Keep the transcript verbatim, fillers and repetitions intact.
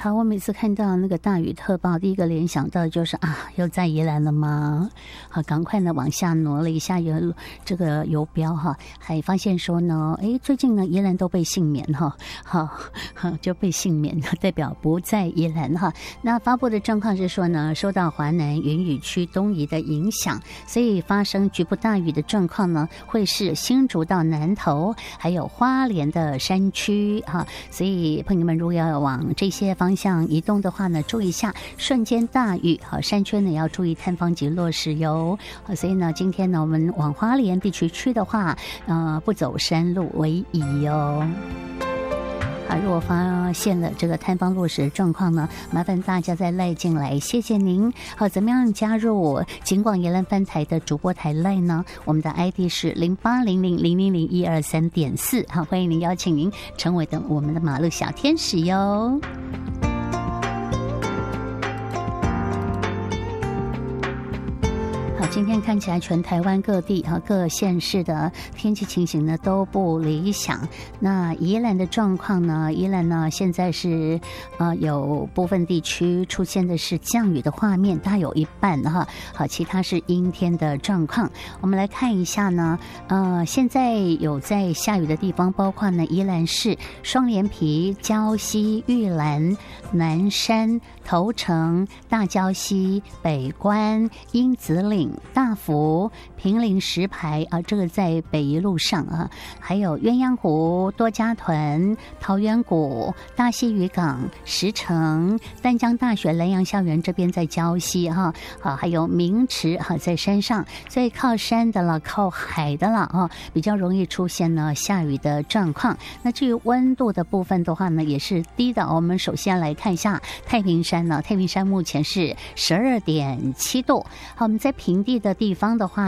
好，我每次看到那个大雨特报，第一个联想到的就是啊，又在宜兰了吗？好，赶快呢往下挪了一下有这个游标哈，还发现说呢，哎，最近呢宜兰都被幸免哈，好，就被幸免，代表不在宜兰哈。那发布的状况是说呢，受到华南云雨区东移的影响，所以发生局部大雨的状况呢，会是新竹到南投，还有花莲的山区哈。所以朋友们如果要往这些方向移动的话呢，注意一下瞬间大雨，好，山区呢要注意探方及落石哟。好，所以呢，今天呢我们往花莲地区去的话，呃，不走山路为宜哟。好，如果发现了这个探方落石的状况呢，麻烦大家再赖进来，谢谢您。好，怎么样加入警广宜兰分台的主播台赖呢？我们的 I D 是零八零零零零零一二三点四，好，欢迎您邀请您成为的我们的马路小天使哟。今天看起来全台湾各地和各县市的天气情形呢都不理想。那宜兰的状况呢，宜兰呢现在是呃有部分地区出现的是降雨的画面，大概有一半哈，好，其他是阴天的状况。我们来看一下呢，呃，现在有在下雨的地方，包括呢宜兰市、双连埤、礁溪、玉兰、南山、头城、大礁溪、北关、鹰子岭、大福、平林石牌啊，这个在北宜路上啊，还有鸳鸯湖、多家屯、桃源谷、大溪渔港、石城、淡江大学南洋校园这边在礁溪哈，啊，还有明池哈，在山上，所以靠山的了、靠海的了啊，比较容易出现呢下雨的状况。那至于温度的部分的话呢，也是低的。我们首先来看一下太平山呢，太平山目前是十二点七度。好，我们在平地的地方的话